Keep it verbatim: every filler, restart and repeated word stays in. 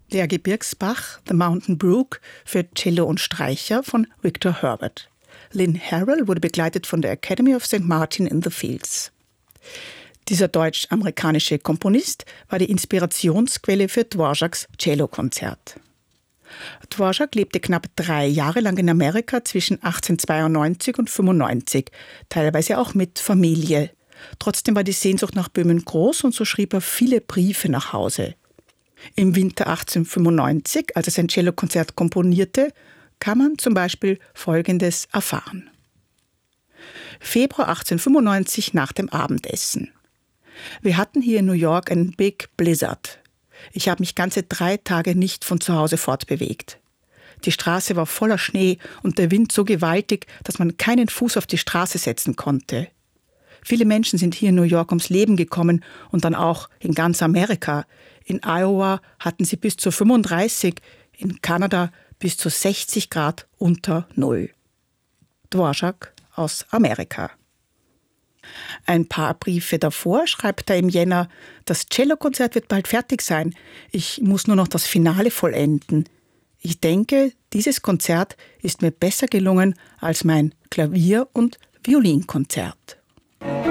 Der Gebirgsbach, The Mountain Brook, für Cello und Streicher von Victor Herbert. Lynn Harrell wurde begleitet von der Academy of Saint Martin in the Fields. Dieser deutsch-amerikanische Komponist war die Inspirationsquelle für Dvořáks Cellokonzert. Dvořák lebte knapp drei Jahre lang in Amerika zwischen achtzehnhundertzweiundneunzig und fünfundneunzig, teilweise auch mit Familie. Trotzdem war die Sehnsucht nach Böhmen groß und so schrieb er viele Briefe nach Hause. Im Winter achtzehnhundertfünfundneunzig, als er sein Cellokonzert komponierte, kann man zum Beispiel Folgendes erfahren. Februar achtzehnhundertfünfundneunzig nach dem Abendessen. Wir hatten hier in New York einen Big Blizzard. Ich habe mich ganze drei Tage nicht von zu Hause fortbewegt. Die Straße war voller Schnee und der Wind so gewaltig, dass man keinen Fuß auf die Straße setzen konnte. Viele Menschen sind hier in New York ums Leben gekommen und dann auch in ganz Amerika. In Iowa hatten sie bis zu fünfunddreißig, in Kanada bis zu sechzig Grad unter Null. Dvořák aus Amerika. Ein paar Briefe davor schreibt er im Jänner, das Cellokonzert wird bald fertig sein. Ich muss nur noch das Finale vollenden. Ich denke, dieses Konzert ist mir besser gelungen als mein Klavier- und Violinkonzert.